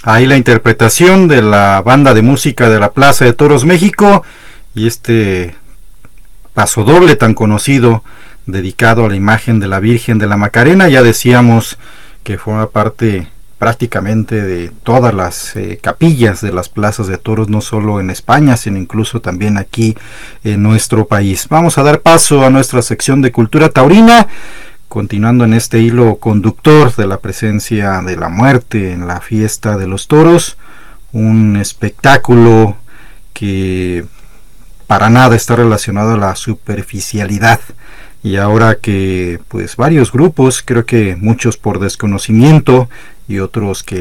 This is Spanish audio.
Ahí la interpretación de la banda de música de la Plaza de Toros México y este pasodoble tan conocido dedicado a la imagen de la Virgen de la Macarena. Ya decíamos que forma parte prácticamente de todas las capillas de las plazas de toros, no solo en España, sino incluso también aquí en nuestro país. Vamos a dar paso a nuestra sección de cultura taurina, continuando en este hilo conductor de la presencia de la muerte en la fiesta de los toros, un espectáculo que para nada está relacionado a la superficialidad. Y ahora que pues varios grupos, creo que muchos por desconocimiento y otros que